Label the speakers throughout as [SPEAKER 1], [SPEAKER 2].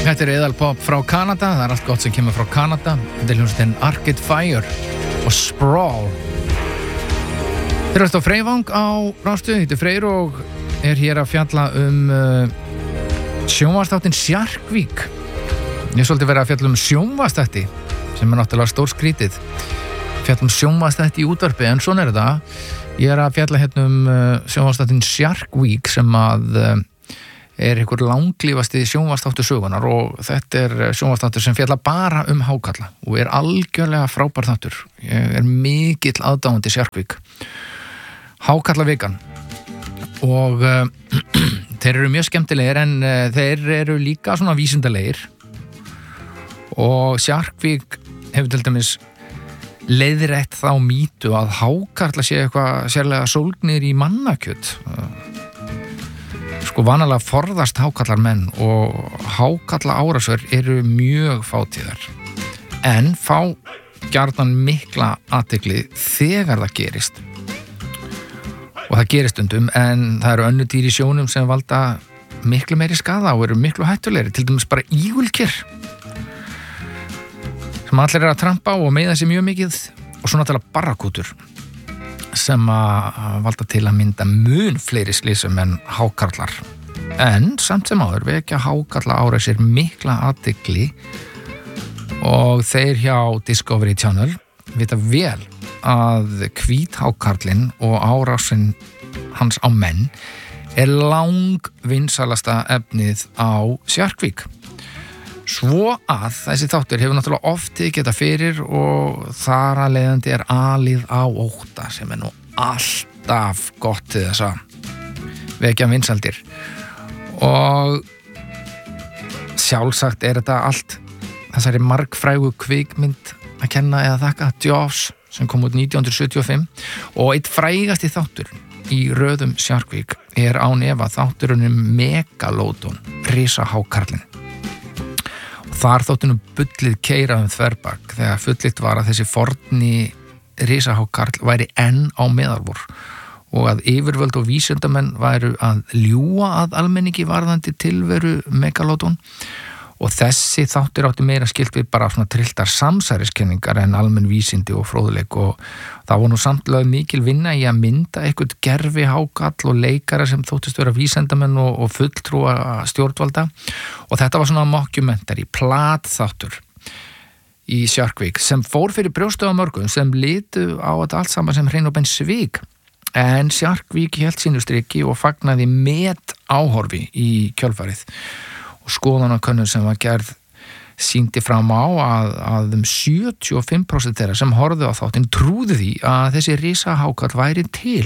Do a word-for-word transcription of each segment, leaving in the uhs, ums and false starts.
[SPEAKER 1] Þetta er eðalpop frá Kanada, það er allt gott sem kemur frá Kanada. Þetta er hljómsveitin Arcade Fire og Sprawl. Þeir eru á Freyvang á Rástöðu, þetta er Freyr og er hér að fjalla um uh, sjónvarpsþáttinn Sjarkvík. Ég er svolítið verið að fjalla um sjónvarpsþætti, sem er náttúrulega stór skrítið. Fjalla um sjónvarpsþætti í útvarpi, en svona er þetta. Ég er að fjalla hérna um uh, sjónvarpsþáttinn Sjarkvík sem að uh, er einhver langlífasti sjónvarpsþáttur sögunar og þetta er sjónvarpsþáttur sem fjalla bara um hákarla og er algjörlega frábær þáttur. Ég er mikill aðdáandi Sjarkvík. Hákarlavikan og uh, þeir eru mjög skemmtilegir en uh, þeir eru líka svona vísindalegir og Sjarkvík hefur til dæmis leiðrétt þá mýtu að hákarla sé eitthvað sérlega sólgnir í mannakjöt. Sko vanalega forðast hákarlar menn og hákarla árásur eru mjög fátíðar en fá gjarnan mikla athygli þegar það gerist og það gerist stundum en það eru önnur dýr í sjónum sem valda miklu meiri skaða og eru miklu hættulegri, til dæmis bara ígulker sem allir eru að trampa og meiða sig mjög mikið og svo náttúrulega barrakútur sem að valda til að mynda mun fleiri slysum en hákarlar. En samt sem áður vekja hákarla árásir mikla athygli og þeir hjá Discovery Channel vita vel að hvíthákarlinn og árásin hans á menn er langvinsælasta efnið á Sjarkvík. Svo að þessi þáttur hefur náttúrulega oft tekið þetta fyrir og þar að leiðandi er alið á ótta sem er nú alltaf gott til þess að vekja vinsældir. Og sjálfsagt er þetta allt þessari margfrægu kvikmynd að kenna eða þakka, Jaws, sem kom út nítján hundruð sjötíu og fimm og eitt frægasti þáttur í röðum Sjarkvík er án efa þátturunum Megalodon, risahákarlinn. Þar þóttunum bullið keyra um þverbak þegar fullitt var að þessi forni risahákarl væri enn á meðalvor og að yfirvöld og vísindamenn væru að ljúga að almenningi varðandi tilveru Megalodon og þessi þáttur átti meira skilt við bara svona trilltar samsæriskenningar en almenn vísindi og fróðleik og það var nú samtlega mikil vinna í að mynda eitthvað gerfi hákarl og leikara sem þóttist vera vísindamenn og, og fulltrúa stjórnvalda og þetta var svona mockumentary, platþáttur í Sjarkvík sem fór fyrir brjóstu á mörgum sem litu á þetta allt saman sem hrein og bein svik en Sjarkvík hélt sínu striki og fagnaði met áhorfi í kjölfarið og skoðanakönnun sem var gerð sýndi fram á að, að um sjötíu og fimm prósent þeirra sem horfðu á þáttinn trúðu því að þessi risahákarl væri til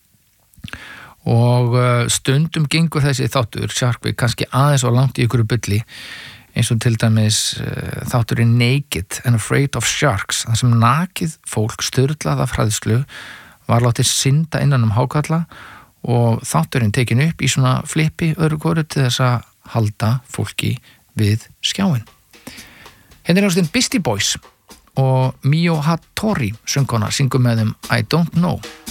[SPEAKER 1] og stundum gengur þessi þáttur Sjarkvík kannski aðeins og langt í ykkur bulli eins og til dæmis þátturinn Naked and Afraid of Sharks þar sem nakið fólk sturlað af hræðslu var látið synda innan um hákarla og þátturinn tekin upp í svona flippi öðru hvoru til þess að halda fólki við skjáin. Hérna er hljómsveitin Beastie Boys og Mio Hattori söngkona syngur með þeim I Don't Know.